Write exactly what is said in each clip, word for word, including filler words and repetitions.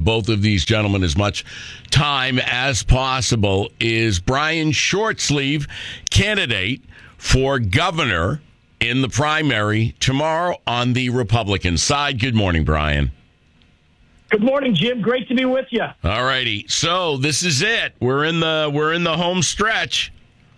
both of these gentlemen as much time as possible, is Brian Shortsleeve, candidate for governor in the primary tomorrow on the Republican side. Good morning, Brian. Good morning, Jim. Great to be with you. All righty. So this is it. We're in the we're in the home stretch.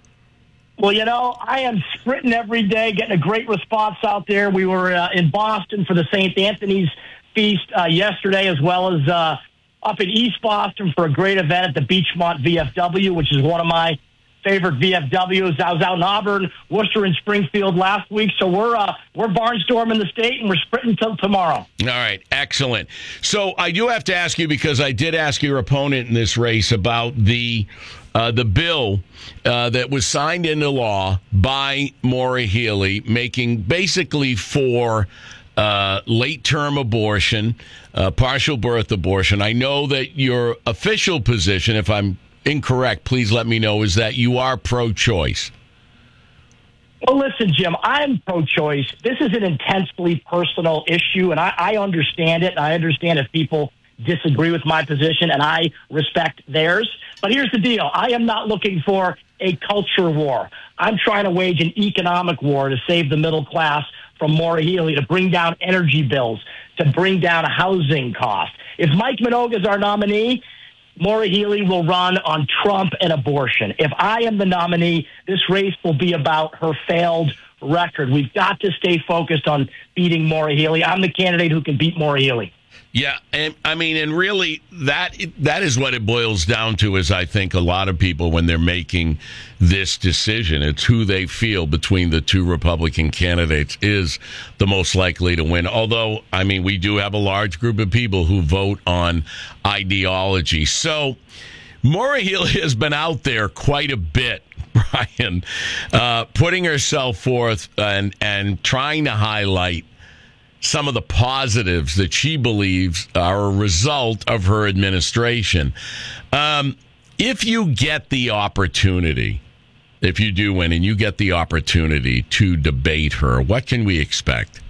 Well, you know, I am sprinting every day, getting a great response out there. We were uh, in Boston for the Saint Anthony's Feast uh, yesterday, as well as uh, up in East Boston for a great event at the Beachmont V F W, which is one of my favorite V F Ws. I was out in Auburn, Worcester, and Springfield last week, so we're uh, we're barnstorming the state, and we're sprinting till tomorrow. All right, excellent. So I do have to ask you, because I did ask your opponent in this race about the uh, the bill uh, that was signed into law by Maura Healey, making basically for uh, late-term abortion, uh, partial birth abortion. I know that your official position, if I'm incorrect, please let me know, is that you are pro-choice. Well, listen, Jim, I'm pro-choice. This is an intensely personal issue, and I, I understand it. I understand if people disagree with my position, and I respect theirs. But here's the deal. I am not looking for a culture war. I'm trying to wage an economic war to save the middle class from Maura Healey, to bring down energy bills, to bring down housing costs. If Mike Minogue is our nominee, Maura Healey will run on Trump and abortion. If I am the nominee, this race will be about her failed record. We've got to stay focused on beating Maura Healey. I'm the candidate who can beat Maura Healey. Yeah, and I mean, and really, that that is what it boils down to, is I think a lot of people, when they're making this decision, it's who they feel between the two Republican candidates is the most likely to win. Although, I mean, we do have a large group of people who vote on ideology. So Maura Healey has been out there quite a bit, Brian, uh, putting herself forth and, and trying to highlight some of the positives that she believes are a result of her administration. Um, if you get the opportunity, if you do win and you get the opportunity to debate her, what can we expect?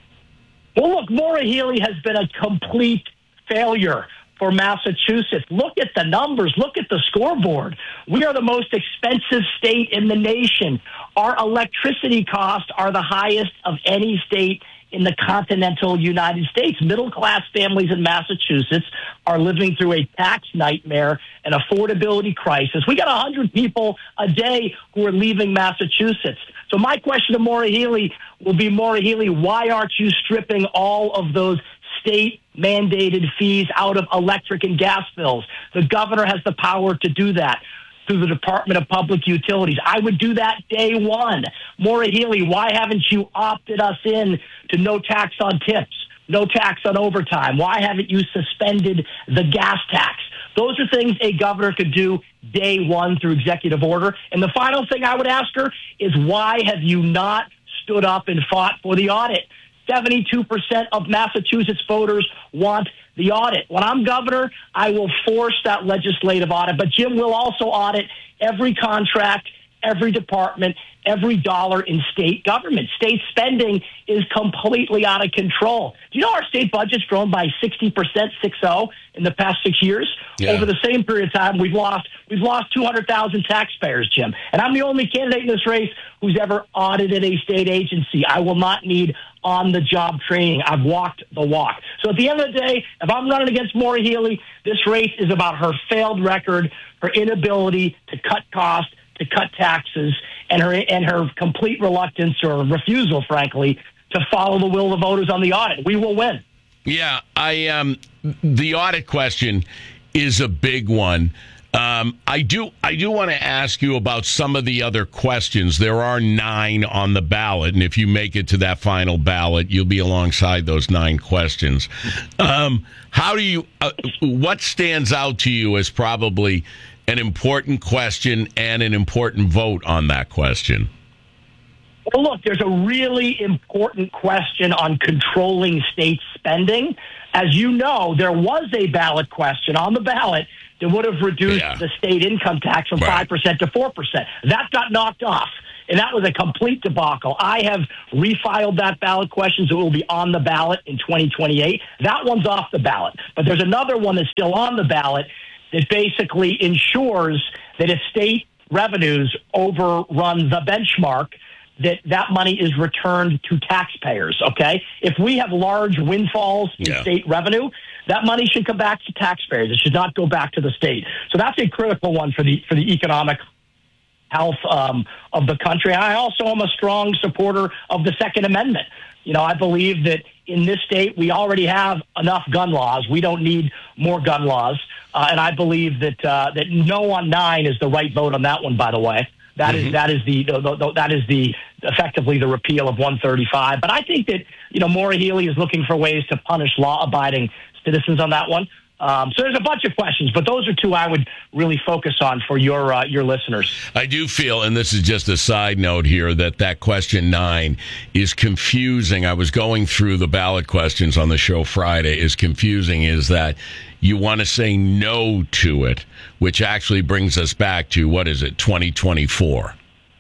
Well, look, Maura Healey has been a complete failure for Massachusetts. Look at the numbers. Look at the scoreboard. We are the most expensive state in the nation. Our electricity costs are the highest of any state in the continental United States. Middle-class families in Massachusetts are living through a tax nightmare, an affordability crisis. We got one hundred people a day who are leaving Massachusetts. So my question to Maura Healey will be, Maura Healey, why aren't you stripping all of those state-mandated fees out of electric and gas bills? The governor has the power to do that through the Department of Public Utilities. I would do that day one. Maura Healey, why haven't you opted us in to no tax on tips, no tax on overtime? Why haven't you suspended the gas tax? Those are things a governor could do day one through executive order. And the final thing I would ask her is, why have you not stood up and fought for the audit? seventy-two percent of Massachusetts voters want the audit. When I'm governor, I will force that legislative audit. But Jim will also audit every contract, every department, every dollar in state government. State spending is completely out of control. Do you know our state budget's grown by sixty percent, six oh, in the past six years? Yeah. Over the same period of time, we've lost we've lost two hundred thousand taxpayers, Jim. And I'm the only candidate in this race who's ever audited a state agency. I will not need on-the-job training. I've walked the walk. So at the end of the day, if I'm running against Maura Healey, this race is about her failed record, her inability to cut costs, to cut taxes, and her and her complete reluctance or refusal, frankly, to follow the will of the voters on the audit. We will win. Yeah, I um, the audit question is a big one. Um, I do I do want to ask you about some of the other questions. There are nine on the ballot, and if you make it to that final ballot, you'll be alongside those nine questions. Um, how do you? Uh, what stands out to you as probably an important question and an important vote on that question? Well, look, there's a really important question on controlling state spending. As you know, there was a ballot question on the ballot that would have reduced yeah. the state income tax from right. five percent to four percent. That got knocked off. And that was a complete debacle. I have refiled that ballot question, so it will be on the ballot in twenty twenty-eight. That one's off the ballot. But there's another one that's still on the ballot that basically ensures that if state revenues overrun the benchmark, that that money is returned to taxpayers, okay? If we have large windfalls in yeah. state revenue, that money should come back to taxpayers. It should not go back to the state. So that's a critical one for the for the economic health um, of the country. I also am a strong supporter of the Second Amendment. You know, I believe that in this state, we already have enough gun laws. We don't need more gun laws. Uh, and I believe that uh, that no on nine is the right vote on that one, by the way. That mm-hmm. is that is the, the, the that is the effectively the repeal of one thirty-five. But I think that, you know, Maura Healey is looking for ways to punish law-abiding citizens on that one. Um, so there's a bunch of questions, but those are two I would really focus on for your uh, your listeners. I do feel, and this is just a side note here, that that question nine is confusing. I was going through the ballot questions on the show Friday. Is confusing is that you want to say no to it, which actually brings us back to, what is it, twenty twenty-four?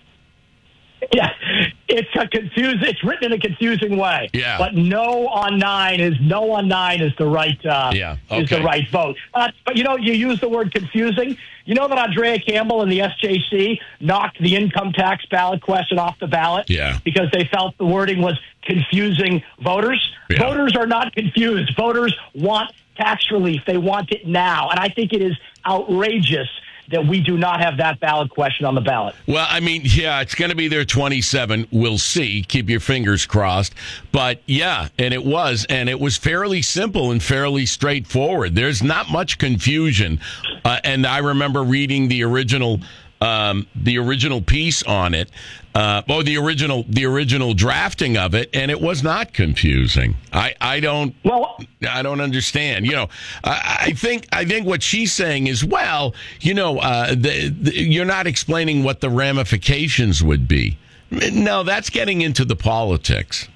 Yeah, it's a confusing. It's written in a confusing way. Yeah, but no on nine is no on nine is the right. Uh, yeah, okay. is the right vote. Uh, but you know, you use the word confusing. You know that Andrea Campbell and the S J C knocked the income tax ballot question off the ballot. Yeah, because they felt the wording was confusing voters. Yeah. Voters are not confused. Voters want tax relief. They want it now, and I think it is outrageous that we do not have that ballot question on the ballot. Well, I mean, yeah, it's going to be there twenty-seven. We'll see. Keep your fingers crossed. But, yeah, and it was. And it was fairly simple and fairly straightforward. There's not much confusion. Uh, and I remember reading the original um, the original piece on it, uh, or the original the original drafting of it, and it was not confusing. I, I don't well, I don't understand. You know, I, I think I think what she's saying is, well, you know, uh, the, the, you're not explaining what the ramifications would be. No, that's getting into the politics.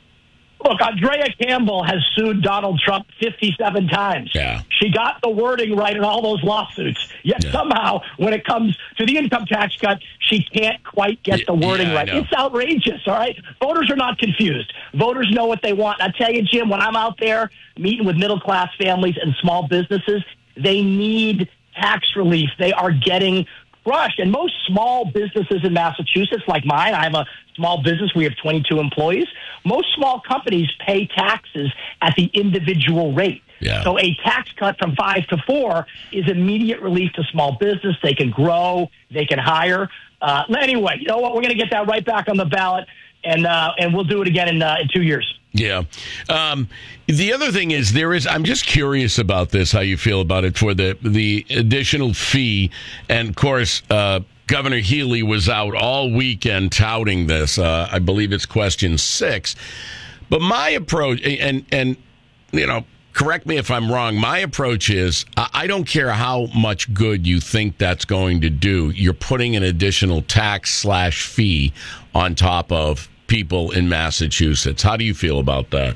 Look, Andrea Campbell has sued Donald Trump fifty-seven times. Yeah. She got the wording right in all those lawsuits. Yet yeah. somehow, when it comes to the income tax cut, she can't quite get the wording yeah, right. It's outrageous, all right? Voters are not confused. Voters know what they want. I tell you, Jim, when I'm out there meeting with middle-class families and small businesses, they need tax relief. They are getting crushed. And most small businesses in Massachusetts, like mine, I have a small business. We have twenty-two employees. Most small companies pay taxes at the individual rate. Yeah. So a tax cut from five to four is immediate relief to small business. They can grow. They can hire. Uh, anyway, you know what? We're going to get that right back on the ballot, and uh, and we'll do it again in, uh, in two years. Yeah. Um, the other thing is there is, I'm just curious about this, how you feel about it for the, the additional fee. And of course, uh, Governor Healey was out all weekend touting this. Uh, I believe it's question six. But my approach, and, and, you know, correct me if I'm wrong, my approach is I don't care how much good you think that's going to do. You're putting an additional tax slash fee on top of people in Massachusetts. How do you feel about that?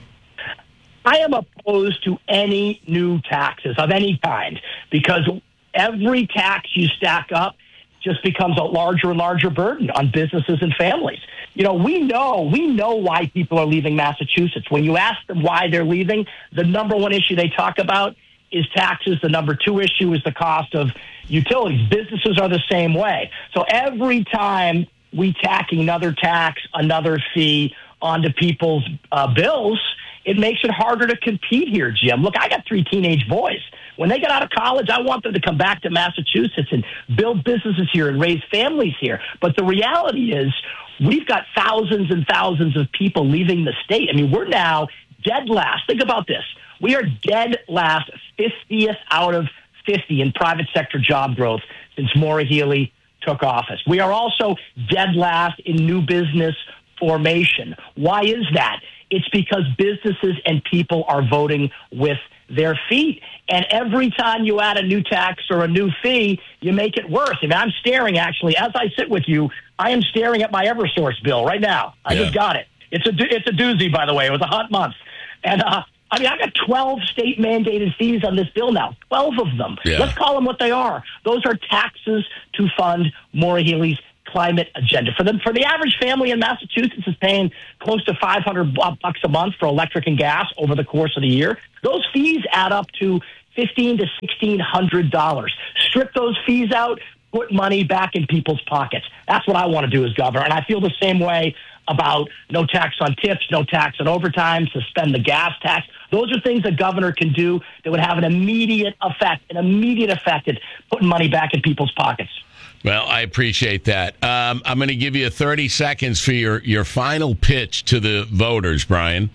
I am opposed to any new taxes of any kind because every tax you stack up just becomes a larger and larger burden on businesses and families. You know, we know, we know why people are leaving Massachusetts. When you ask them why they're leaving, the number one issue they talk about is taxes. The number two issue is the cost of utilities. Businesses are the same way. So every time we tack another tax, another fee onto people's uh, bills, it makes it harder to compete here, Jim. Look, I got three teenage boys. When they get out of college, I want them to come back to Massachusetts and build businesses here and raise families here. But the reality is we've got thousands and thousands of people leaving the state. I mean, we're now dead last. Think about this. We are dead last, fiftieth out of fifty in private sector job growth since Maura Healey took office. We are also dead last in new business formation. Why is that? It's because businesses and people are voting with their feet. And every time you add a new tax or a new fee, you make it worse. I mean, I'm staring, actually, as I sit with you, I am staring at my Eversource bill right now. I yeah. just got it. It's a, it's a doozy, by the way. It was a hot month. And, uh, I mean, I got twelve state-mandated fees on this bill now, twelve of them. Yeah. Let's call them what they are. Those are taxes to fund Maura Healey's climate agenda. For them, for the average family in Massachusetts is paying close to five hundred bucks a month for electric and gas over the course of the year. Those fees add up to fifteen to sixteen hundred dollars. Strip those fees out, put money back in people's pockets. That's what I want to do as governor, and I feel the same way about no tax on tips, no tax on overtime, suspend the gas tax. Those are things a governor can do that would have an immediate effect, an immediate effect at putting money back in people's pockets. Well, I appreciate that. Um, I'm going to give you thirty seconds for your, your final pitch to the voters, Brian.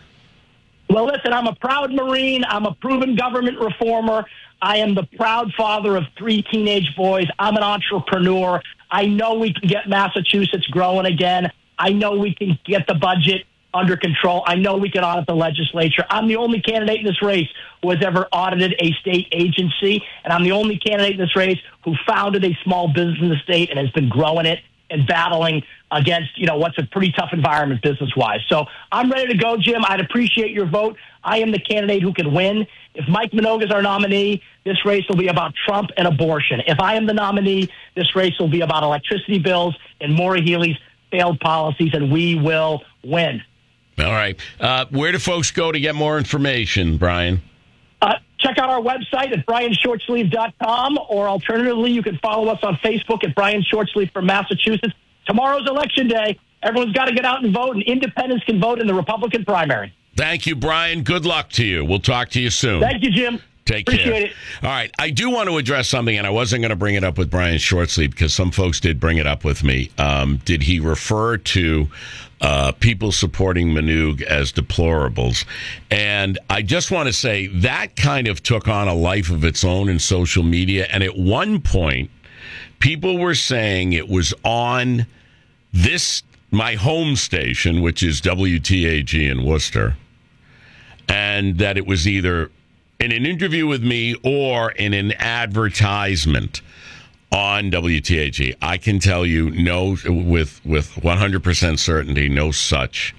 Well, listen, I'm a proud Marine. I'm a proven government reformer. I am the proud father of three teenage boys. I'm an entrepreneur. I know we can get Massachusetts growing again. I know we can get the budget under control. I know we can audit the legislature. I'm the only candidate in this race who has ever audited a state agency, and I'm the only candidate in this race who founded a small business in the state and has been growing it and battling against, you know, what's a pretty tough environment business-wise. So I'm ready to go, Jim. I'd appreciate your vote. I am the candidate who can win. If Mike Minogue is our nominee, this race will be about Trump and abortion. If I am the nominee, this race will be about electricity bills and Maura Healey's failed policies, and we will win. All right. Uh, where do folks go to get more information, Brian? Uh, check out our website at brian shortsleeve dot com, or alternatively, you can follow us on Facebook at Brian Shortsleeve from Massachusetts. Tomorrow's election day. Everyone's got to get out and vote, and independents can vote in the Republican primary. Thank you, Brian. Good luck to you. We'll talk to you soon. Thank you, Jim. Take Appreciate care. it. All right. I do want to address something, and I wasn't going to bring it up with Brian Shortsleeve because some folks did bring it up with me. Um, did he refer to uh, people supporting Minogue as deplorables? And I just want to say that kind of took on a life of its own in social media. And at one point, people were saying it was on this, my home station, which is W T A G in Worcester, and that it was either in an interview with me or in an advertisement on W T A G. I can tell you no, with with one hundred percent certainty, no such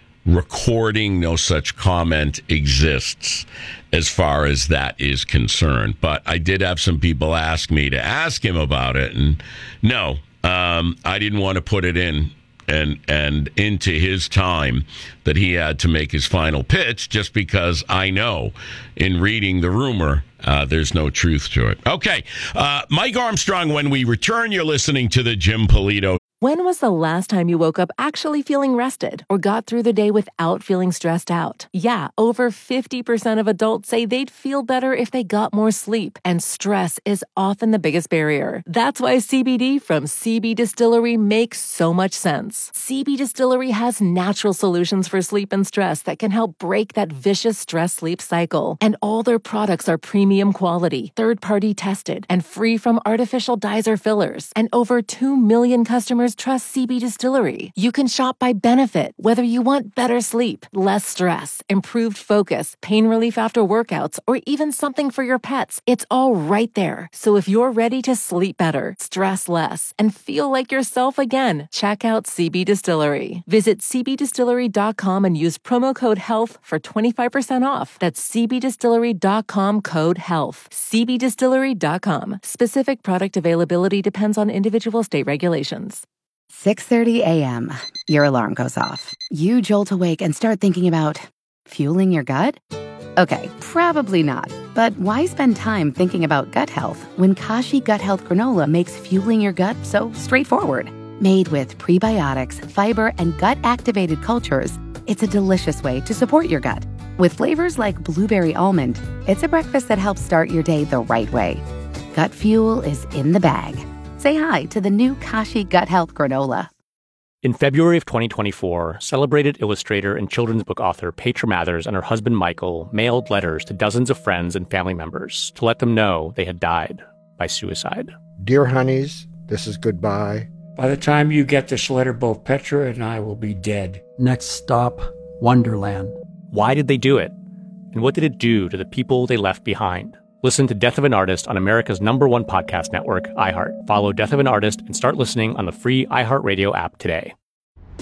recording, no such comment exists as far as that is concerned. But I did have some people ask me to ask him about it, and no, um, I didn't want to put it in and and into his time that he had to make his final pitch, just because I know in reading the rumor, uh, there's no truth to it. Okay, uh, Mike Armstrong, when we return, you're listening to the Jim Polito. When was the last time you woke up actually feeling rested or got through the day without feeling stressed out? Yeah, over fifty percent of adults say they'd feel better if they got more sleep, and stress is often the biggest barrier. That's why C B D from C B Distillery makes so much sense. C B Distillery has natural solutions for sleep and stress that can help break that vicious stress-sleep cycle. And all their products are premium quality, third-party tested, and free from artificial dyes or fillers. And over two million customers trust C B Distillery. You can shop by benefit, whether you want better sleep, less stress, improved focus, pain relief after workouts, or even something for your pets. It's all right there. So if you're ready to sleep better, stress less, and feel like yourself again, check out C B Distillery. Visit c b distillery dot com and use promo code HEALTH for twenty-five percent off. That's c b distillery dot com, code HEALTH. c b distillery dot com. Specific product availability depends on individual state regulations. six thirty a.m. Your alarm goes off. You jolt awake and start thinking about fueling your gut? Okay, probably not. But why spend time thinking about gut health when Kashi Gut Health Granola makes fueling your gut so straightforward? Made with prebiotics, fiber, and gut-activated cultures, it's a delicious way to support your gut. With flavors like blueberry almond, it's a breakfast that helps start your day the right way. Gut fuel is in the bag. Say hi to the new Kashi Gut Health Granola. In February of twenty twenty-four, celebrated illustrator and children's book author Petra Mathers and her husband Michael mailed letters to dozens of friends and family members to let them know they had died by suicide. Dear honeys, this is goodbye. By the time you get this letter, both Petra and I will be dead. Next stop, Wonderland. Why did they do it? And what did it do to the people they left behind? Listen to Death of an Artist on America's number one podcast network, iHeart. Follow Death of an Artist and start listening on the free iHeartRadio app today.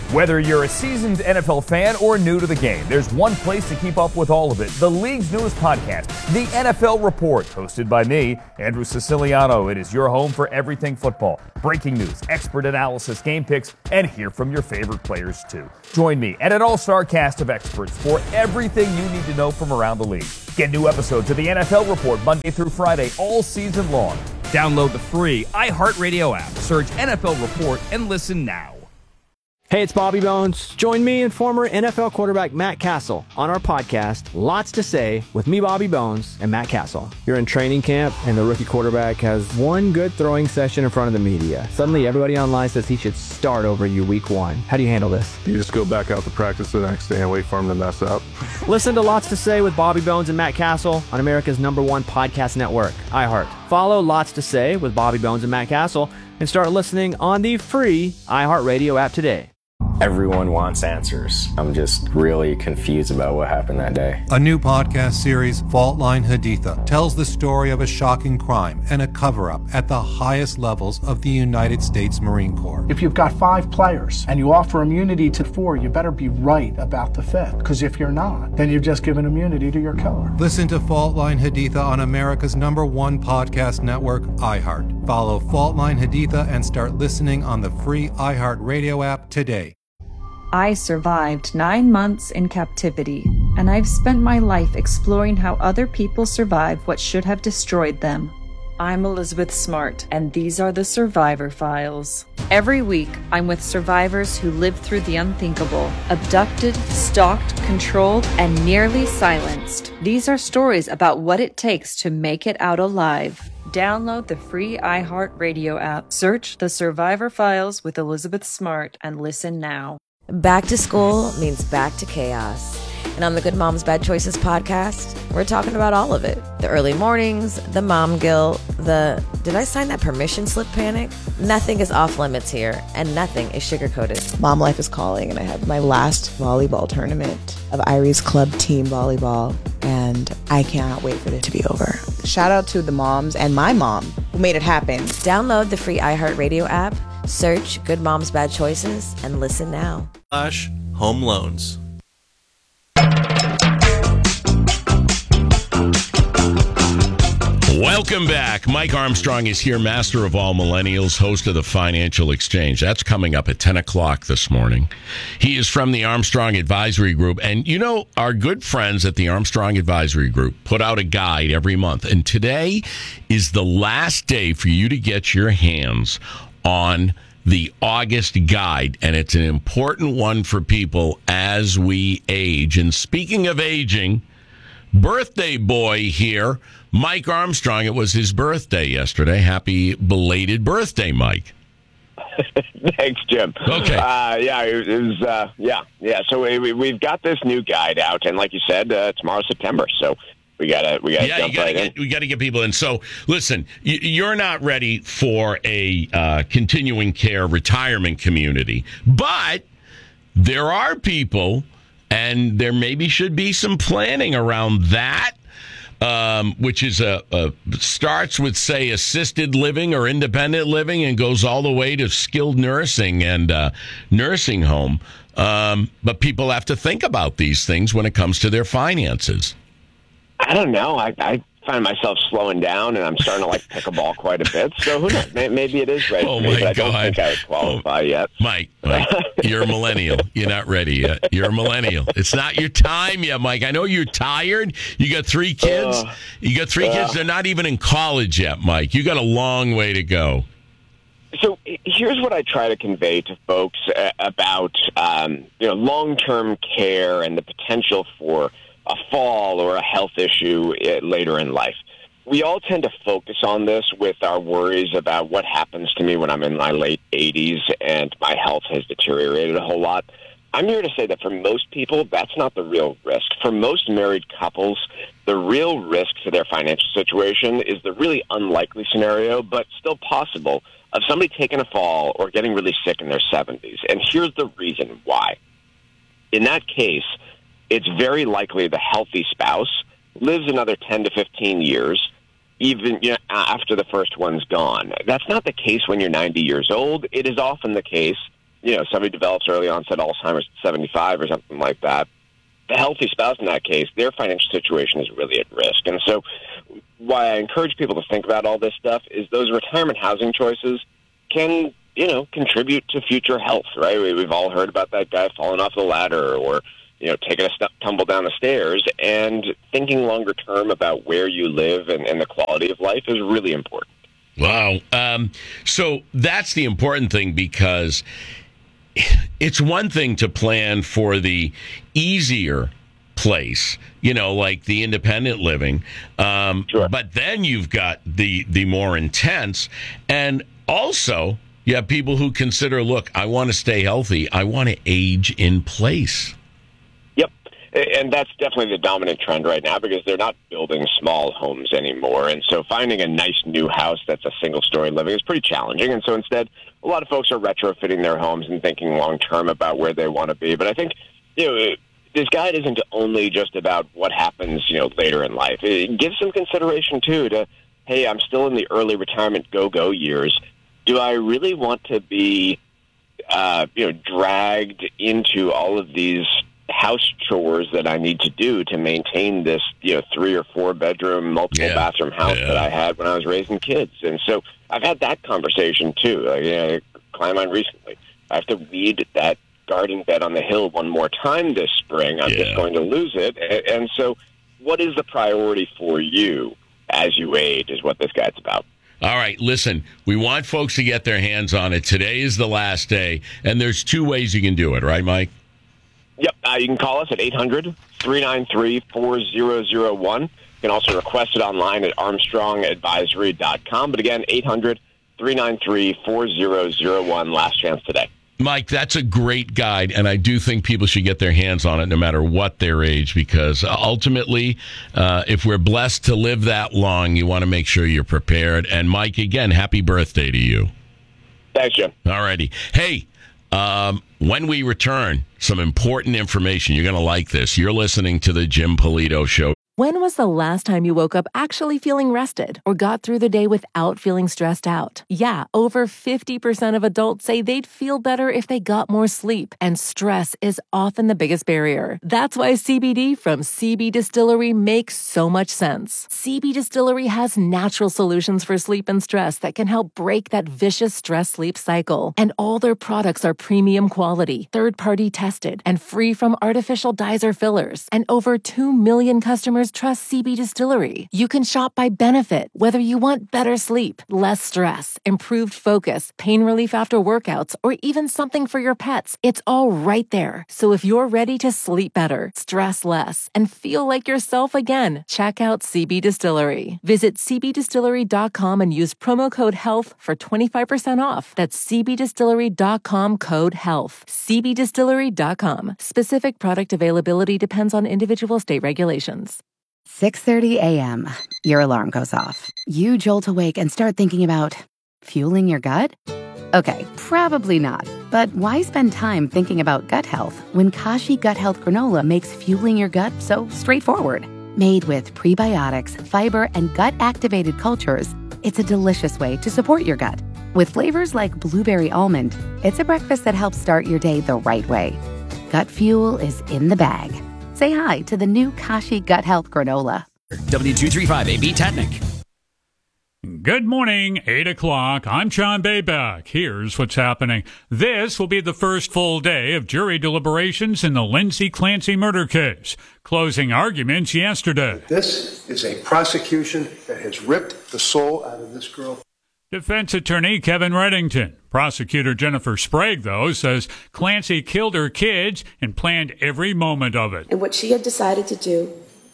Whether you're a seasoned N F L fan or new to the game, there's one place to keep up with all of it. The league's newest podcast, The N F L Report, hosted by me, Andrew Siciliano. It is your home for everything football. Breaking news, expert analysis, game picks, and hear from your favorite players too. Join me and an all-star cast of experts for everything you need to know from around the league. Get new episodes of The N F L Report Monday through Friday all season long. Download the free iHeartRadio app. Search N F L Report and listen now. Hey, it's Bobby Bones. Join me and former N F L quarterback Matt Castle on our podcast, Lots to Say, with me, Bobby Bones, and Matt Castle. You're in training camp, and the rookie quarterback has one good throwing session in front of the media. Suddenly, everybody online says he should start over you week one. How do you handle this? You just go back out to practice the next day and wait for him to mess up. Listen to Lots to Say with Bobby Bones and Matt Castle on America's number one podcast network, iHeart. Follow Lots to Say with Bobby Bones and Matt Castle and start listening on the free iHeartRadio app today. Everyone wants answers. I'm just really confused about what happened that day. A new podcast series, Fault Line Haditha, tells the story of a shocking crime and a cover-up at the highest levels of the United States Marine Corps. If you've got five players and you offer immunity to four, you better be right about the fifth. Because if you're not, then you've just given immunity to your killer. Listen to Fault Line Haditha on America's number one podcast network, iHeart. Follow Fault Line Haditha and start listening on the free iHeart Radio app today. I survived nine months in captivity, and I've spent my life exploring how other people survive what should have destroyed them. I'm Elizabeth Smart, and these are the Survivor Files. Every week, I'm with survivors who lived through the unthinkable, abducted, stalked, controlled, and nearly silenced. These are stories about what it takes to make it out alive. Download the free iHeartRadio app, search The Survivor Files with Elizabeth Smart, and listen now. Back to school means back to chaos. And on the Good Moms Bad Choices podcast, we're talking about all of it. The early mornings, the mom guilt, the did I sign that permission slip panic? Nothing is off limits here, and nothing is sugar-coated. Mom life is calling, and I have my last volleyball tournament of Irie's club team volleyball, and I cannot wait for it to be over. Shout out to the moms and my mom who made it happen. Download the free iHeartRadio app, search Good Moms Bad Choices, and listen now. Slash home loans. Welcome back. Mike Armstrong is here, master of all millennials, host of the Financial Exchange. That's coming up at ten o'clock this morning. He is from the Armstrong Advisory Group. And, you know, our good friends at the Armstrong Advisory Group put out a guide every month. And today is the last day for you to get your hands on the August guide. And it's an important one for people as we age. And speaking of aging, birthday boy here, Mike Armstrong. It was his birthday yesterday. Happy belated birthday, Mike. Thanks, Jim. Okay. Uh, yeah, it, it was, uh, yeah, yeah. So we, we've got this new guide out, and like you said, uh, tomorrow's September, so we gotta, we gotta yeah, jump you gotta right get, in. We got to get people in. So, listen, you're not ready for a uh, continuing care retirement community, but there are people, and there maybe should be some planning around that. Um, which is a, a starts with, say, assisted living or independent living and goes all the way to skilled nursing and uh, nursing home. Um, but people have to think about these things when it comes to their finances. I don't know. I, I find myself slowing down, and I'm starting to like pickleball quite a bit. So who knows? Maybe it is right oh for me, my but I God. don't think I would qualify oh, yet. Mike, Mike, you're a millennial. You're not ready yet. You're a millennial. It's not your time yet, Mike. I know you're tired. You got three kids. Uh, you got three uh, kids. They're not even in college yet, Mike. You got a long way to go. So here's what I try to convey to folks about um, you know long-term care and the potential for a fall or a health issue later in life. We all tend to focus on this with our worries about what happens to me when I'm in my late eighties and my health has deteriorated a whole lot. I'm here to say that for most people, that's not the real risk. For most married couples, the real risk to their financial situation is the really unlikely scenario, but still possible, of somebody taking a fall or getting really sick in their seventies. And here's the reason why. In that case, it's very likely the healthy spouse lives another ten to fifteen years, even you know, after the first one's gone. That's not the case when you're ninety years old. It is often the case you know, somebody develops early onset Alzheimer's at seventy-five or something like that, the healthy spouse in that case, their financial situation is really at risk. And so why I encourage people to think about all this stuff is those retirement housing choices can, you know, contribute to future health, right? We, we've all heard about that guy falling off the ladder or, you know, taking a st- tumble down the stairs, and thinking longer term about where you live and, and the quality of life is really important. Wow. Um, so that's the important thing, because it's one thing to plan for the easier place, you know, like the independent living. Um, sure. But then you've got the, the more intense. And also, you have people who consider, look, I want to stay healthy. I want to age in place. Yep. And that's definitely the dominant trend right now, because they're not building small homes anymore. And so finding a nice new house that's a single-story living is pretty challenging. And so instead, a lot of folks are retrofitting their homes and thinking long-term about where they want to be. But I think, you know, this guide isn't only just about what happens, you know, later in life. It gives some consideration, too, to, hey, I'm still in the early retirement go-go years. Do I really want to be, uh, you know, dragged into all of these house chores that I need to do to maintain this, you know, three or four bedroom, multiple yeah. bathroom house yeah. that I had when I was raising kids? And so I've had that conversation too. Like, you know, climbed on recently. I have to weed that garden bed on the hill one more time this spring. I'm yeah. just going to lose it. And, and so what is the priority for you as you age is what this guide's about. All right, listen, we want folks to get their hands on it. Today is the last day, and there's two ways you can do it, right, Mike? Yep, uh, you can call us at eight hundred, three nine three, four zero zero one. You can also request it online at armstrong advisory dot com. But again, eight hundred, three nine three, four zero zero one, last chance today. Mike, that's a great guide, and I do think people should get their hands on it no matter what their age, because ultimately, uh, if we're blessed to live that long, you want to make sure you're prepared. And Mike, again, happy birthday to you. Thanks, Jim. All righty. Hey, um, when we return, some important information. You're going to like this. You're listening to the Jim Polito Show. When was the last time you woke up actually feeling rested or got through the day without feeling stressed out? Yeah, over fifty percent of adults say they'd feel better if they got more sleep, and stress is often the biggest barrier. That's why C B D from C B Distillery makes so much sense. C B Distillery has natural solutions for sleep and stress that can help break that vicious stress-sleep cycle. And all their products are premium quality, third-party tested, and free from artificial dyes or fillers. And over two million customers trust C B Distillery. You can shop by benefit, whether you want better sleep, less stress, improved focus, pain relief after workouts, or even something for your pets. It's all right there. So if you're ready to sleep better, stress less, and feel like yourself again, check out C B Distillery. Visit c b distillery dot com and use promo code HEALTH for twenty-five percent off. That's c b distillery dot com, code HEALTH. c b distillery dot com. Specific product availability depends on individual state regulations. six thirty a.m. Your alarm goes off. You jolt awake and start thinking about fueling your gut? Okay, probably not. But why spend time thinking about gut health when Kashi Gut Health Granola makes fueling your gut so straightforward? Made with prebiotics, fiber, and gut-activated cultures, it's a delicious way to support your gut. With flavors like blueberry almond, it's a breakfast that helps start your day the right way. Gut fuel is in the bag. Say hi to the new Kashi Gut Health Granola. W two thirty-five A B Tatnick. Good morning, eight o'clock. I'm John Bayback. Here's what's happening. This will be the first full day of jury deliberations in the Lindsay Clancy murder case. Closing arguments yesterday. This is a prosecution that has ripped the soul out of this girl. Defense attorney Kevin Reddington. Prosecutor Jennifer Sprague, though, says Clancy killed her kids and planned every moment of it. And what she had decided to do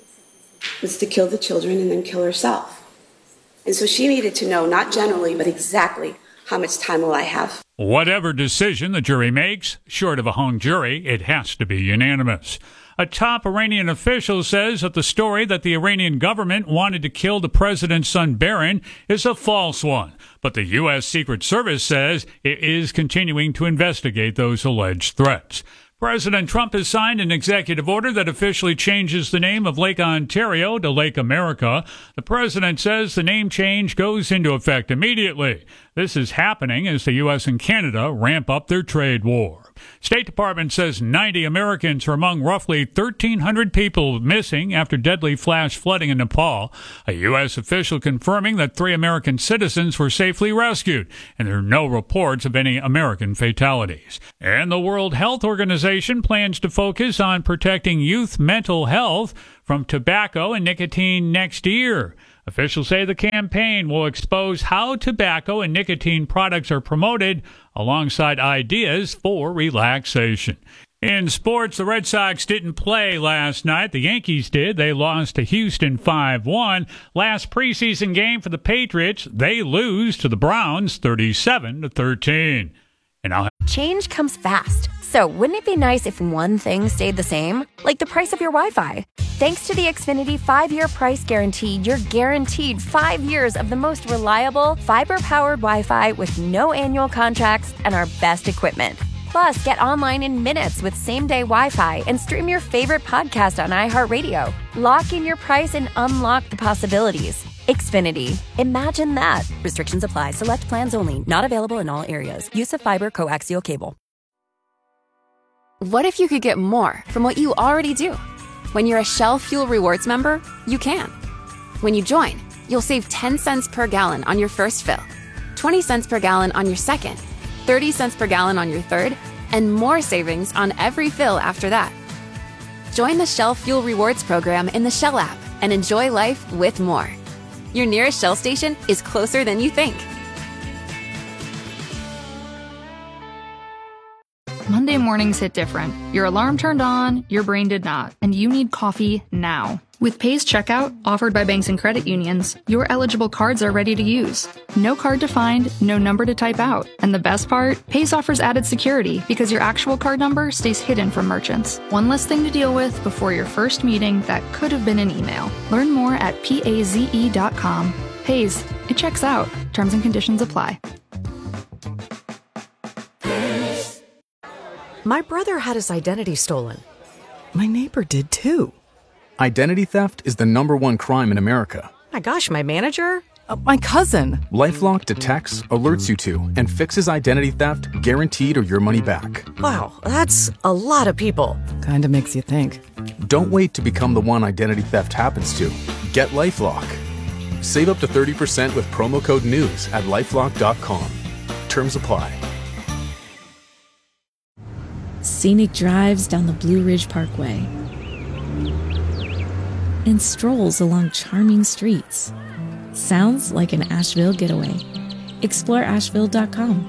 was to kill the children and then kill herself. And so she needed to know, not generally, but exactly how much time will I have. Whatever decision the jury makes, short of a hung jury, it has to be unanimous. A top Iranian official says that the story that the Iranian government wanted to kill the president's son Barron is a false one. But the U S. Secret Service says it is continuing to investigate those alleged threats. President Trump has signed an executive order that officially changes the name of Lake Ontario to Lake America. The president says the name change goes into effect immediately. This is happening as the U S and Canada ramp up their trade war. State Department says ninety Americans are among roughly thirteen hundred people missing after deadly flash flooding in Nepal. A U S official confirming that three American citizens were safely rescued, and there are no reports of any American fatalities. And the World Health Organization plans to focus on protecting youth mental health from tobacco and nicotine next year. Officials say the campaign will expose how tobacco and nicotine products are promoted alongside ideas for relaxation. In sports, the Red Sox didn't play last night. The Yankees did. They lost to Houston five one. Last preseason game for the Patriots, they lose to the Browns thirty-seven to thirteen. And I'll Change comes fast. So wouldn't it be nice if one thing stayed the same? Like the price of your Wi-Fi. Thanks to the Xfinity five-year price guarantee, you're guaranteed five years of the most reliable, fiber-powered Wi-Fi with no annual contracts and our best equipment. Plus, get online in minutes with same-day Wi-Fi and stream your favorite podcast on iHeartRadio. Lock in your price and unlock the possibilities. Xfinity. Imagine that. Restrictions apply. Select plans only. Not available in all areas. Use of fiber coaxial cable. What if you could get more from what you already do? When you're a Shell Fuel Rewards member, you can. When you join, you'll save ten cents per gallon on your first fill, twenty cents per gallon on your second, thirty cents per gallon on your third, and more savings on every fill after that. Join the Shell Fuel Rewards program in the Shell app and enjoy life with more. Your nearest Shell station is closer than you think. Monday mornings hit different. Your alarm turned on, your brain did not, and you need coffee now. With Paze Checkout, offered by banks and credit unions, your eligible cards are ready to use. No card to find, no number to type out. And the best part? Paze offers added security because your actual card number stays hidden from merchants. One less thing to deal with before your first meeting that could have been an email. Learn more at paze dot com. Paze, it checks out. Terms and conditions apply. My brother had his identity stolen. My neighbor did too. Identity theft is the number one crime in America. My gosh, my manager? Uh, my cousin. LifeLock detects, alerts you to, and fixes identity theft guaranteed or your money back. Wow, that's a lot of people. Kinda makes you think. Don't wait to become the one identity theft happens to. Get LifeLock. Save up to thirty percent with promo code NEWS at lifelock dot com. Terms apply. Scenic drives down the Blue Ridge Parkway and strolls along charming streets. Sounds like an Asheville getaway. Explore asheville dot com.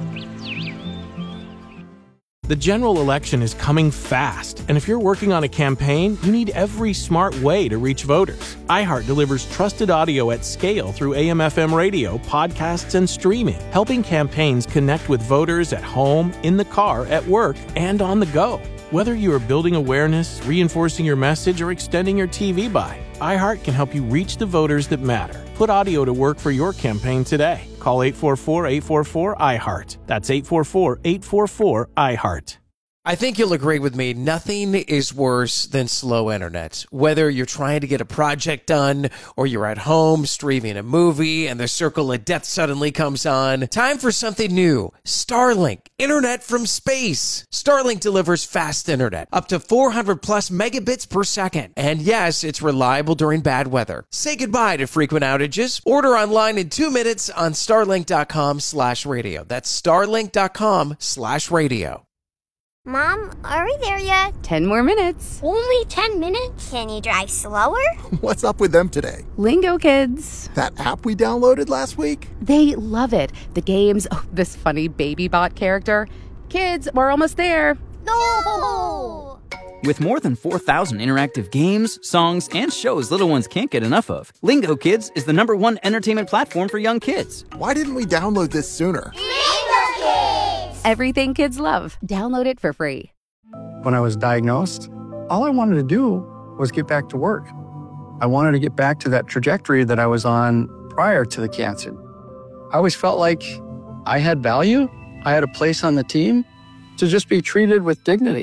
The general election is coming fast, and if you're working on a campaign, you need every smart way to reach voters. iHeart delivers trusted audio at scale through A M F M radio, podcasts, and streaming, helping campaigns connect with voters at home, in the car, at work, and on the go. Whether you are building awareness, reinforcing your message, or extending your T V buy, iHeart can help you reach the voters that matter. Put audio to work for your campaign today. Call eight four four, eight four four, iHeart. That's eight four four, eight four four, iHeart. I think you'll agree with me. Nothing is worse than slow internet. Whether you're trying to get a project done or you're at home streaming a movie and the circle of death suddenly comes on. Time for something new. Starlink. Internet from space. Starlink delivers fast internet. Up to four hundred plus megabits per second. And yes, it's reliable during bad weather. Say goodbye to frequent outages. Order online in two minutes on starlink dot com slash radio. That's starlink dot com slash radio. Mom, are we there yet? Ten more minutes. Only ten minutes? Can you drive slower? What's up with them today? Lingo Kids. That app we downloaded last week? They love it. The games, oh, this funny baby bot character. Kids, we're almost there. No! With more than four thousand interactive games, songs, and shows little ones can't get enough of, Lingo Kids is the number one entertainment platform for young kids. Why didn't we download this sooner? Lingo Kids! Everything kids love. Download it for free. When I was diagnosed, all I wanted to do was get back to work. I wanted to get back to that trajectory that I was on prior to the cancer. I always felt like I had value. I had a place on the team to just be treated with dignity.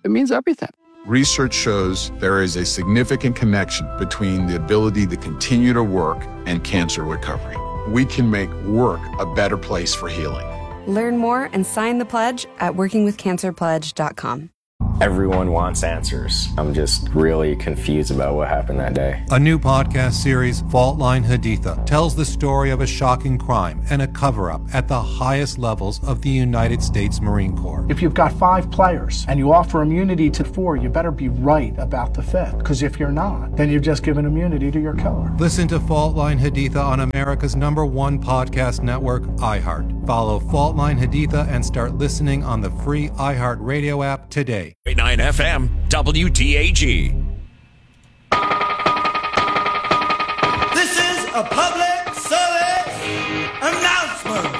it means everything. Research shows there is a significant connection between the ability to continue to work and cancer recovery. We can make work a better place for healing. Learn more and sign the pledge at working with cancer pledge dot com. Everyone wants answers. I'm just really confused about what happened that day. A new podcast series, Fault Line Haditha, tells the story of a shocking crime and a cover-up at the highest levels of the United States Marine Corps. If you've got five players and you offer immunity to four, you better be right about the fifth. Because if you're not, then you've just given immunity to your killer. Listen to Fault Line Haditha on America's number one podcast network, iHeart. Follow Fault Line Haditha and start listening on the free iHeart Radio app today. nine F M, W T A G. This is a public service announcement.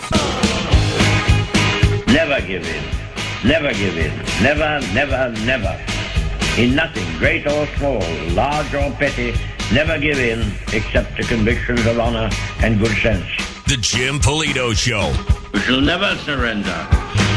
Never give in. Never give in. Never, never, never. In nothing, great or small, large or petty, never give in except to convictions of honor and good sense. The Jim Polito Show. We shall never surrender.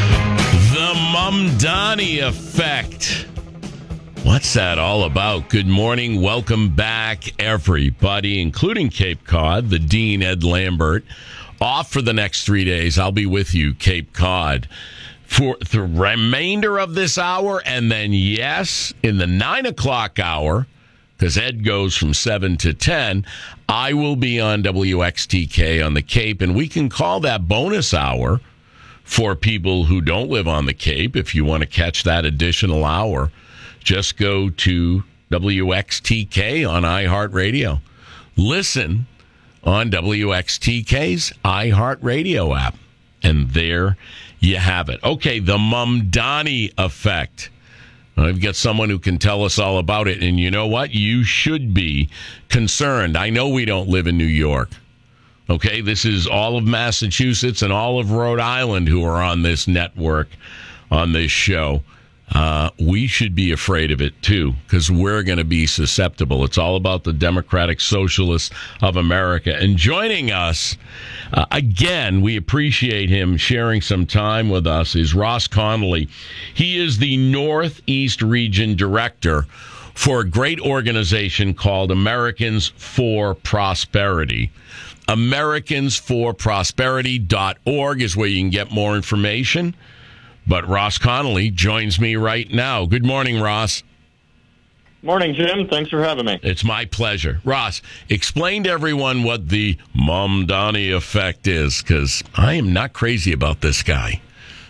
The Mamdani Effect. What's that all about? Good morning. Welcome back, everybody, including Cape Cod, the Dean, Ed Lambert. Off for the next three days. I'll be with you, Cape Cod, for the remainder of this hour. And then, yes, in the nine o'clock hour, because Ed goes from seven to ten, I will be on W X T K on the Cape. And we can call that bonus hour for people who don't live on the Cape. If you want to catch that additional hour, just go to W X T K on iHeartRadio. Listen on W X T K's iHeartRadio app. And there you have it. Okay, the Mamdani Effect. I've got someone who can tell us all about it. And you know what? You should be concerned. I know we don't live in New York. Okay, this is all of Massachusetts and all of Rhode Island who are on this network, on this show. Uh, we should be afraid of it, too, because we're going to be susceptible. It's all about the Democratic Socialists of America. And joining us, uh, again, we appreciate him sharing some time with us, is Ross Connolly. He is the Northeast Region Director for a great organization called Americans for Prosperity. Americans for Prosperity dot org is where you can get more information. But Ross Connolly joins me right now. Good morning, Ross. Morning, Jim. Thanks for having me. It's my pleasure. Ross, explain to everyone what the Mamdani Effect is, because I am not crazy about this guy.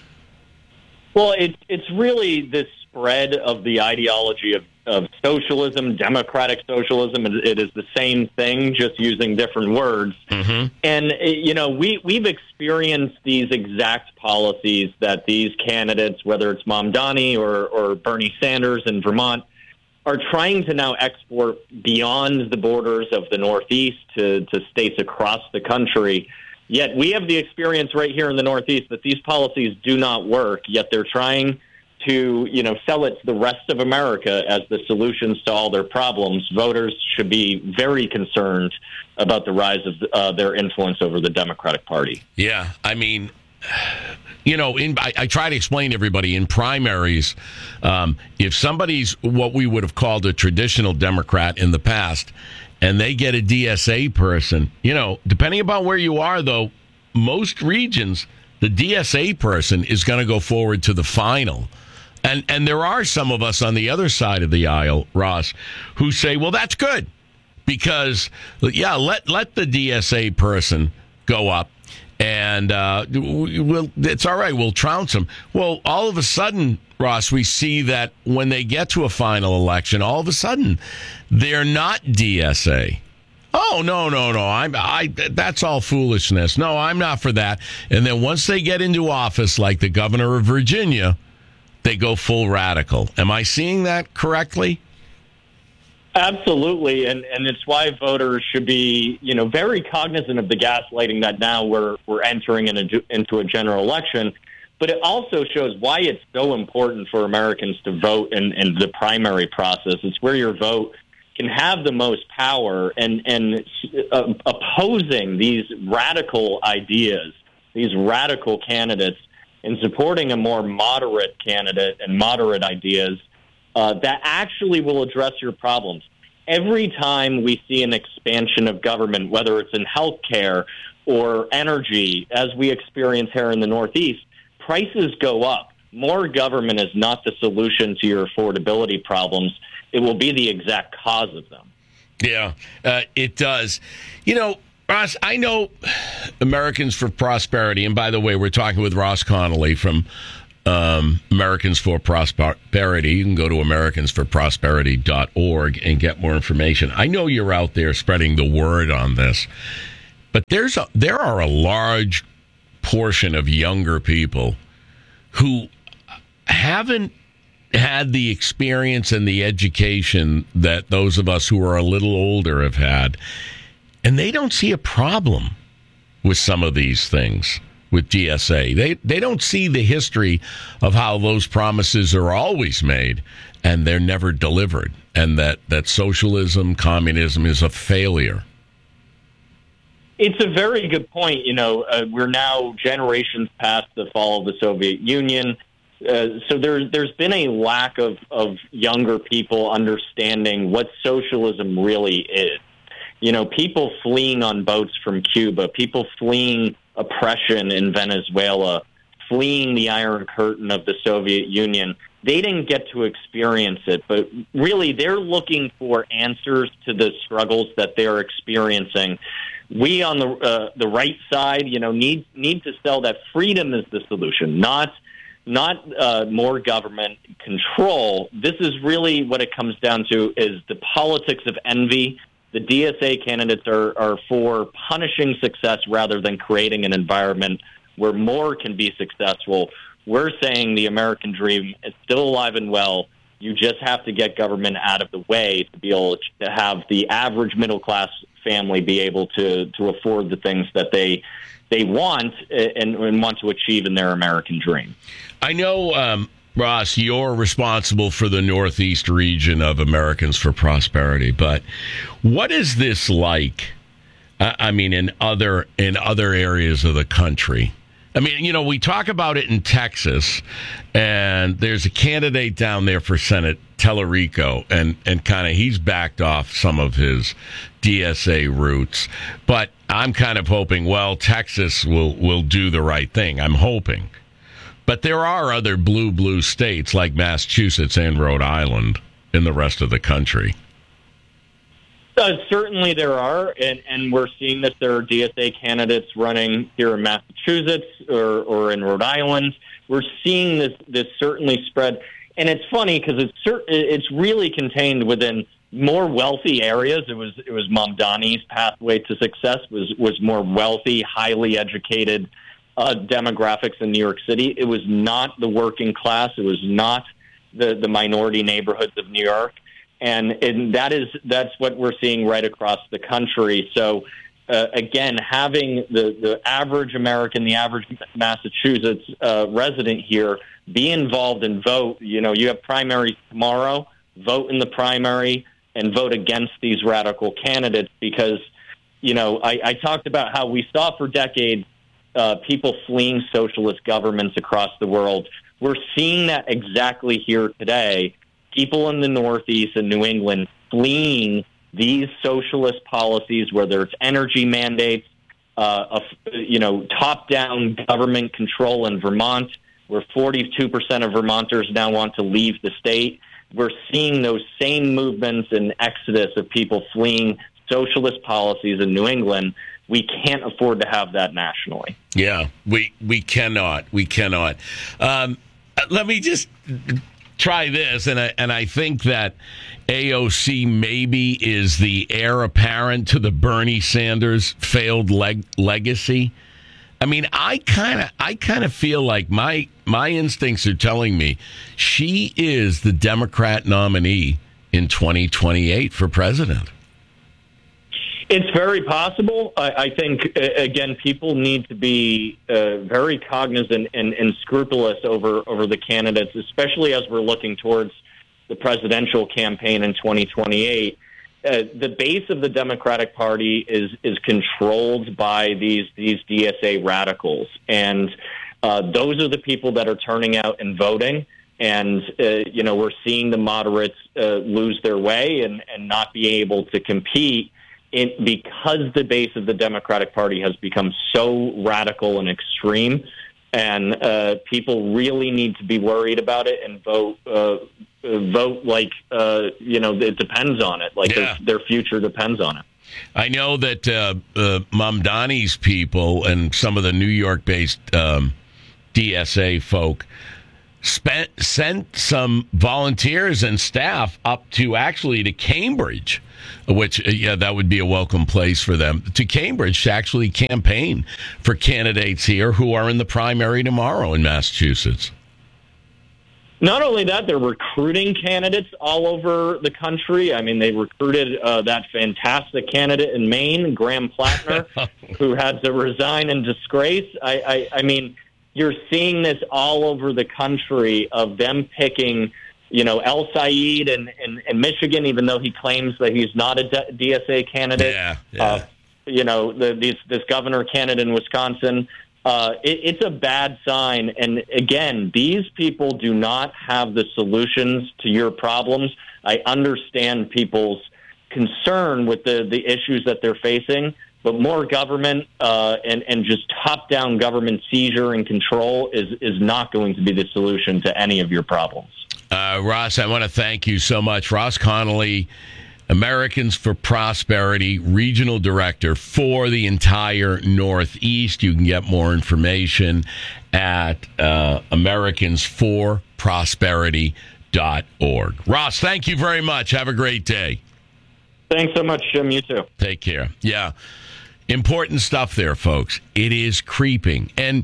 Well, it, it's really this spread of the ideology of, of socialism, democratic socialism. It, it is the same thing, just using different words. Mm-hmm. And, you know, we, we've experienced these exact policies that these candidates, whether it's Mamdani or, or Bernie Sanders in Vermont, are trying to now export beyond the borders of the Northeast to, to states across the country. Yet we have the experience right here in the Northeast that these policies do not work, yet they're trying to, you know, sell it to the rest of America as the solutions to all their problems. Voters should be very concerned about the rise of uh, their influence over the Democratic Party. Yeah, I mean, you know, in, I, I try to explain to everybody in primaries, um, if somebody's what we would have called a traditional Democrat in the past, and they get a D S A person, you know, depending upon where you are, though, most regions, the D S A person is going to go forward to the final. And and there are some of us on the other side of the aisle, Ross, who say, well, that's good. Because, yeah, let let the D S A person go up. And uh, we'll, it's all right, we'll trounce them. Well, all of a sudden, Ross, we see that when they get to a final election, all of a sudden, they're not D S A. Oh, no, no, no, I'm, I, that's all foolishness. No, I'm not for that. And then once they get into office, like the governor of Virginia, they go full radical. Am I seeing that correctly? Absolutely, and and it's why voters should be, you know, very cognizant of the gaslighting that now we're we're entering in a, into a general election. But it also shows why it's so important for Americans to vote in, in the primary process. It's where your vote can have the most power, and and uh, opposing these radical ideas, these radical candidates, and supporting a more moderate candidate and moderate ideas uh, that actually will address your problems. Every time we see an expansion of government, whether it's in healthcare or energy, as we experience here in the Northeast, prices go up. More government is not the solution to your affordability problems. It will be the exact cause of them. Yeah, uh, it does. You know, Ross, I know Americans for Prosperity, and by the way, we're talking with Ross Connolly from um, Americans for Prosperity. You can go to americans for prosperity dot org and get more information. I know you're out there spreading the word on this, but there's a, there are a large portion of younger people who haven't had the experience and the education that those of us who are a little older have had, and they don't see a problem with some of these things with D S A. They they don't see the history of how those promises are always made and they're never delivered, and that, that socialism, communism is a failure. It's a very good point. You know, uh, we're now generations past the fall of the Soviet Union. Uh, so there, there's been a lack of, of younger people understanding what socialism really is. You know, people fleeing on boats from Cuba, people fleeing oppression in Venezuela, fleeing the Iron Curtain of the Soviet Union. They didn't get to experience it, but really they're looking for answers to the struggles that they're experiencing. We on the uh, the right side, you know, need need to sell that freedom is the solution, not not uh, more government control. This is really what it comes down to, is the politics of envy. The D S A candidates are, are for punishing success rather than creating an environment where more can be successful. We're saying the American dream is still alive and well. You just have to get government out of the way to be able to have the average middle-class family be able to, to afford the things that they they want and, and want to achieve in their American dream. I know, um, Ross, you're responsible for the Northeast region of Americans for Prosperity, but what is this like? Uh, I mean, in other in other areas of the country? I mean, you know, we talk about it in Texas, and there's a candidate down there for Senate, Tellerico, and, and kind of he's backed off some of his D S A roots. But I'm kind of hoping, well, Texas will, will do the right thing. I'm hoping. But there are other blue, blue states like Massachusetts and Rhode Island in the rest of the country. Uh, certainly there are, and, and we're seeing that there are D S A candidates running here in Massachusetts or, or in Rhode Island. We're seeing this this certainly spread, and it's funny because it's cer- it's really contained within more wealthy areas. It was it was Mamdani's pathway to success was was more wealthy, highly educated uh, demographics in New York City. It was not the working class. It was not the the minority neighborhoods of New York. And, and that is that's what we're seeing right across the country. So, uh, again, having the, the average American, the average Massachusetts uh, resident here be involved and vote. You know, you have primaries tomorrow. Vote in the primary and vote against these radical candidates because, you know, I, I talked about how we saw for decades uh, people fleeing socialist governments across the world. We're seeing that exactly here today. People in the Northeast and New England fleeing these socialist policies, whether it's energy mandates, uh, a, you know, top-down government control in Vermont, where forty-two percent of Vermonters now want to leave the state. We're seeing those same movements and exodus of people fleeing socialist policies in New England. We can't afford to have that nationally. Yeah, we we cannot. We cannot. Um, let me just try this, and I, and I think that A O C maybe is the heir apparent to the Bernie Sanders failed leg- legacy. I mean, I kind of I kind of feel like my my instincts are telling me she is the Democrat nominee in twenty twenty-eight for president. It's very possible. I, I think, again, people need to be uh, very cognizant and, and scrupulous over, over the candidates, especially as we're looking towards the presidential campaign in twenty twenty-eight. Uh, the base of the Democratic Party is is controlled by these these D S A radicals, and uh, those are the people that are turning out and voting. And, uh, you know, we're seeing the moderates uh, lose their way and, and not be able to compete in, because the base of the Democratic Party has become so radical and extreme. And uh, people really need to be worried about it and vote uh, vote like, uh, you know, it depends on it. Like Yeah. their, their future depends on it. I know that uh, uh, Mamdani's people and some of the New York-based um, D S A folk spent sent some volunteers and staff up to actually to Cambridge, which uh, yeah, that would be a welcome place for them, to Cambridge to actually campaign for candidates here who are in the primary tomorrow in Massachusetts. Not only that, they're recruiting candidates all over the country. I mean, they recruited uh, that fantastic candidate in Maine, Graham Plattner, who had to resign in disgrace. I, I, I mean, you're seeing this all over the country of them picking, you know, El Said in, in, in Michigan, even though he claims that he's not a D S A candidate. Yeah, yeah. Uh, you know, the, these, this governor candidate in Wisconsin. Uh, it, it's a bad sign. And again, these people do not have the solutions to your problems. I understand people's concern with the, the issues that they're facing, but more government uh, and, and just top-down government seizure and control is, is not going to be the solution to any of your problems. Uh, Ross, I want to thank you so much. Ross Connolly, Americans for Prosperity, Regional Director for the entire Northeast. You can get more information at uh, Americans for Prosperity dot org. Ross, thank you very much. Have a great day. Thanks so much, Jim. You too. Take care. Yeah. Important stuff there, folks. It is creeping. And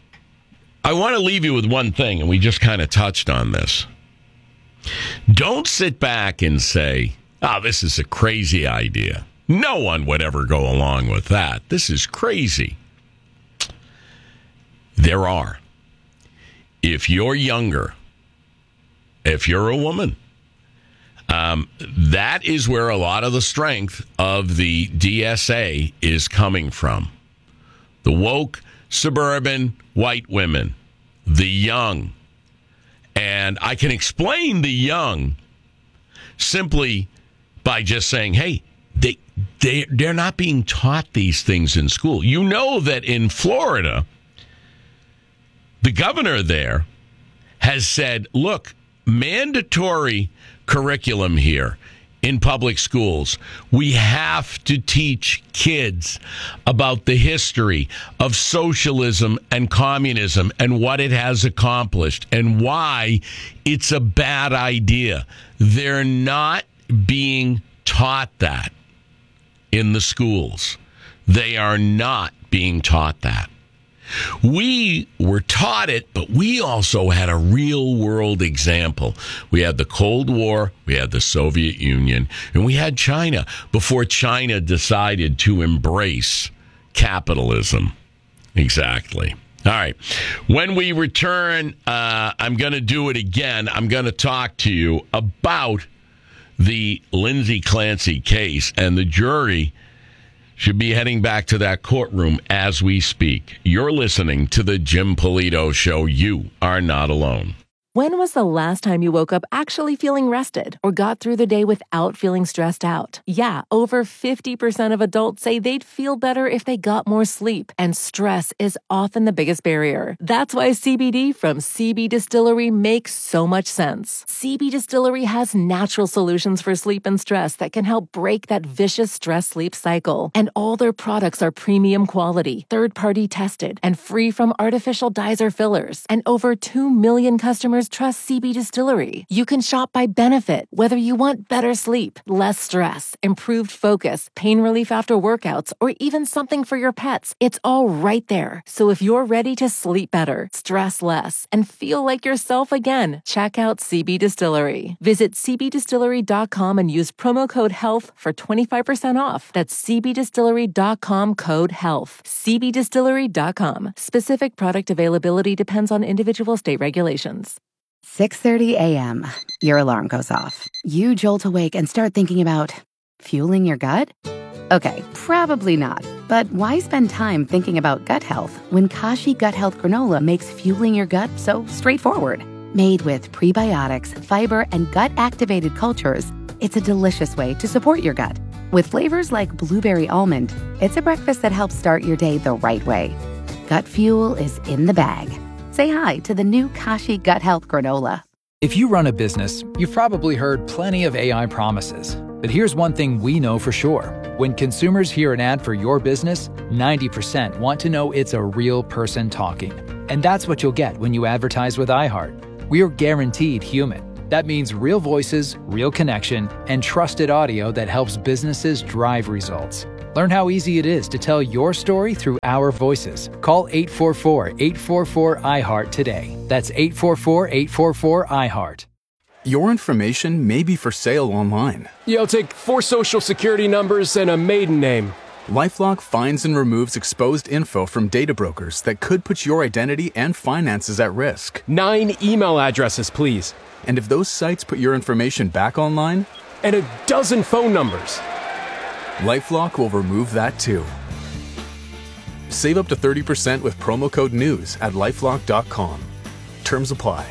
I want to leave you with one thing, and we just kind of touched on this. Don't sit back and say, oh, this is a crazy idea. No one would ever go along with that. This is crazy. There are. If you're younger, if you're a woman, um, that is where a lot of the strength of the D S A is coming from. The woke, suburban, white women, the young. And I can explain the young simply by just saying, hey, they, they, they're not being taught these things in school. You know that in Florida, the governor there has said, look, mandatory curriculum here in public schools. We have to teach kids about the history of socialism and communism and what it has accomplished and why it's a bad idea. They're not being taught that in the schools. They are not being taught that. We were taught it, but we also had a real world example. We had the Cold War, we had the Soviet Union, and we had China before China decided to embrace capitalism. Exactly. All right. When we return, uh, I'm going to do it again. I'm going to talk to you about the Lindsay Clancy case, and the jury should be heading back to that courtroom as we speak. You're listening to the Jim Polito Show. You are not alone. When was the last time you woke up actually feeling rested or got through the day without feeling stressed out? Yeah, over fifty percent of adults say they'd feel better if they got more sleep, and stress is often the biggest barrier. That's why C B D from C B Distillery makes so much sense. C B Distillery has natural solutions for sleep and stress that can help break that vicious stress-sleep cycle. And all their products are premium quality, third-party tested, and free from artificial dyes or fillers. And over two million customers trust C B Distillery. You can shop by benefit, whether you want better sleep, less stress, improved focus, pain relief after workouts, or even something for your pets. It's all right there. So if you're ready to sleep better, stress less, and feel like yourself again, check out C B Distillery. Visit C B distillery dot com and use promo code HEALTH for twenty-five percent off. That's C B distillery dot com code HEALTH. C B distillery dot com. Specific product availability depends on individual state regulations. six thirty a.m. Your alarm goes off. You jolt awake and start thinking about fueling your gut? Okay, probably not. But why spend time thinking about gut health when Kashi Gut Health Granola makes fueling your gut so straightforward? Made with prebiotics, fiber, and gut-activated cultures, it's a delicious way to support your gut. With flavors like blueberry almond, it's a breakfast that helps start your day the right way. Gut Fuel is in the bag. Say hi to the new Kashi Gut Health Granola. If you run a business, you've probably heard plenty of A I promises. But here's one thing we know for sure. When consumers hear an ad for your business, ninety percent want to know it's a real person talking. And that's what you'll get when you advertise with iHeart. We are guaranteed human. That means real voices, real connection, and trusted audio that helps businesses drive results. Learn how easy it is to tell your story through our voices. Call eight four four, eight four four, I heart today. That's eight four four, eight four four, I heart. Your information may be for sale online. Yeah, I'll take four social security numbers and a maiden name. LifeLock finds and removes exposed info from data brokers that could put your identity and finances at risk. Nine email addresses, please. And if those sites put your information back online? And a dozen phone numbers. LifeLock will remove that too. Save up to thirty percent with promo code NEWS at LifeLock dot com. Terms apply.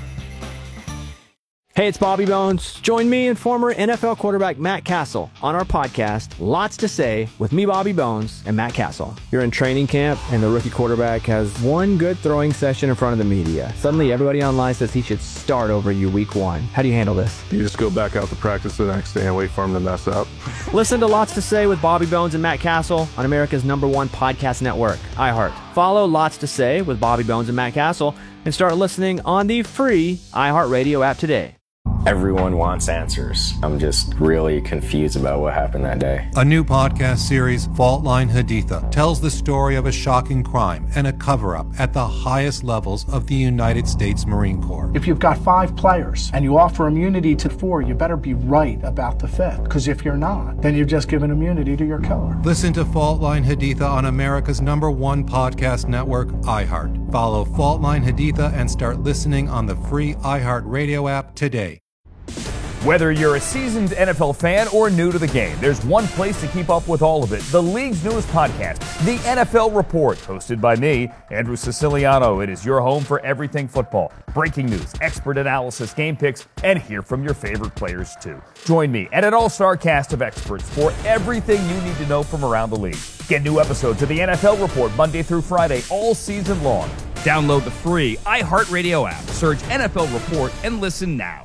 Hey, it's Bobby Bones. Join me and former N F L quarterback Matt Castle on our podcast, Lots to Say, with me, Bobby Bones, and Matt Castle. You're in training camp, and the rookie quarterback has one good throwing session in front of the media. Suddenly, everybody online says he should start over you week one. How do you handle this? You just go back out to practice the next day and wait for him to mess up. Listen to Lots to Say with Bobby Bones and Matt Castle on America's number one podcast network, iHeart. Follow Lots to Say with Bobby Bones and Matt Castle and start listening on the free iHeartRadio app today. Everyone wants answers. I'm just really confused about what happened that day. A new podcast series, Fault Line Haditha, tells the story of a shocking crime and a cover-up at the highest levels of the United States Marine Corps. If you've got five players and you offer immunity to four, you better be right about the fifth. Because if you're not, then you've just given immunity to your killer. Listen to Fault Line Haditha on America's number one podcast network, iHeart. Follow Fault Line Haditha and start listening on the free iHeart Radio app today. Whether you're a seasoned N F L fan or new to the game, there's one place to keep up with all of it. The league's newest podcast, The N F L Report, hosted by me, Andrew Siciliano. It is your home for everything football. Breaking news, expert analysis, game picks, and hear from your favorite players too. Join me and an all-star cast of experts for everything you need to know from around the league. Get new episodes of The N F L Report Monday through Friday all season long. Download the free iHeartRadio app, search N F L Report, and listen now.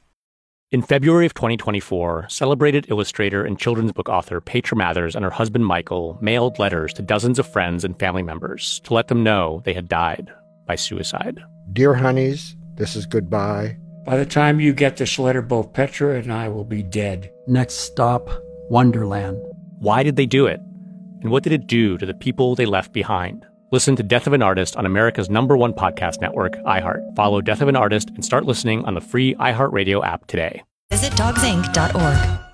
In February of twenty twenty-four, celebrated illustrator and children's book author Petra Mathers and her husband Michael mailed letters to dozens of friends and family members to let them know they had died by suicide. Dear honeys, this is goodbye. By the time you get this letter, both Petra and I will be dead. Next stop, Wonderland. Why did they do it? And what did it do to the people they left behind? Listen to Death of an Artist on America's number one podcast network, iHeart. Follow Death of an Artist and start listening on the free iHeartRadio app today. Visit dogs inc dot org.